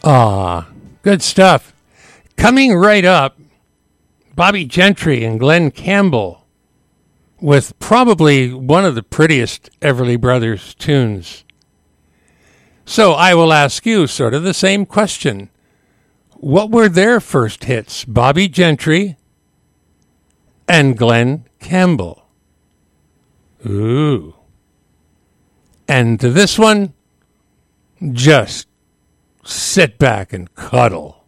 Ah, good stuff. Coming right up, Bobby Gentry and Glenn Campbell with probably one of the prettiest Everly Brothers tunes. So I will ask you sort of the same question. What were their first hits, Bobby Gentry and Glenn Campbell? Ooh. And to this one, just sit back and cuddle.